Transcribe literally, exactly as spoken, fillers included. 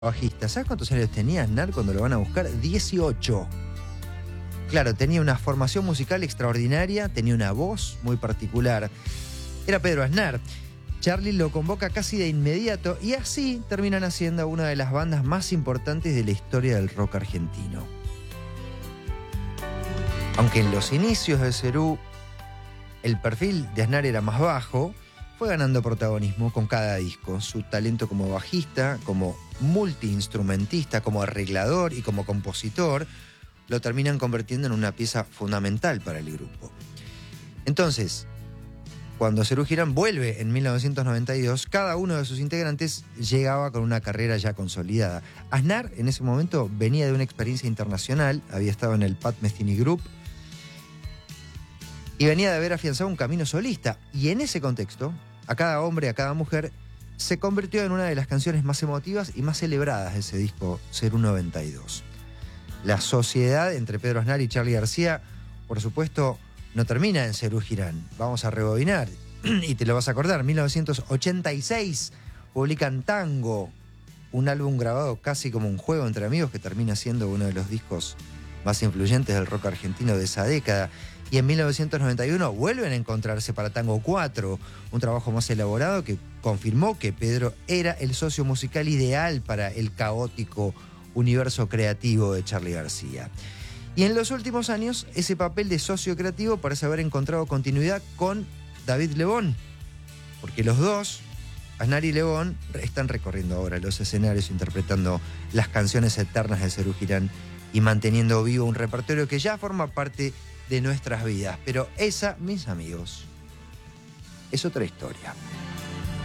bajista. ¿Sabes cuántos años tenía Aznar cuando lo van a buscar? dieciocho. Claro, tenía una formación musical extraordinaria, tenía una voz muy particular. Era Pedro Aznar. Charlie lo convoca casi de inmediato y así terminan haciendo una de las bandas más importantes de la historia del rock argentino. Aunque en los inicios de Cerú el perfil de Aznar era más bajo, fue ganando protagonismo con cada disco. Su talento como bajista, como multiinstrumentista, como arreglador y como compositor lo terminan convirtiendo en una pieza fundamental para el grupo. Entonces, cuando Cerú Girán vuelve en mil novecientos noventa y dos, cada uno de sus integrantes llegaba con una carrera ya consolidada. Aznar en ese momento venía de una experiencia internacional, había estado en el Pat Metheny Group y venía de haber afianzado un camino solista. Y en ese contexto, a cada hombre, a cada mujer, se convirtió en una de las canciones más emotivas y más celebradas de ese disco Cerú noventa y dos. La sociedad entre Pedro Aznar y Charly García, por supuesto, no termina en Cerú Girán. Vamos a rebobinar y te lo vas a acordar. mil novecientos ochenta y seis publican Tango, un álbum grabado casi como un juego entre amigos que termina siendo uno de los discos más influyentes del rock argentino de esa década. Y en mil novecientos noventa y uno vuelven a encontrarse para Tango cuatro, un trabajo más elaborado que confirmó que Pedro era el socio musical ideal para el caótico universo creativo de Charly García. Y en los últimos años, ese papel de socio creativo parece haber encontrado continuidad con David Lebón, porque los dos, Aznar y Lebón, están recorriendo ahora los escenarios, interpretando las canciones eternas de Cerú Girán y manteniendo vivo un repertorio que ya forma parte de nuestras vidas. Pero esa, mis amigos, es otra historia.